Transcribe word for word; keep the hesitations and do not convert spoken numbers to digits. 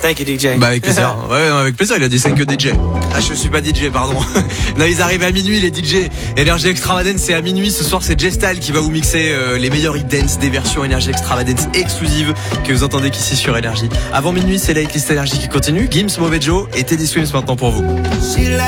Thank you, D J. Bah avec plaisir. Ouais, non, avec plaisir. Il a dit thank you D J. Ah, je suis pas D J, pardon. Non, ils arrivent à minuit les D J. Énergie Extravagance, c'est à minuit. Ce soir, c'est J-Style qui va vous mixer euh, les meilleurs hit dance des versions Énergie Extravagance exclusives que vous entendez qu'ici sur Énergie. Avant minuit, c'est la hitlist Énergie qui continue. Gims, Mauvais Joe et Teddy Swims maintenant pour vous.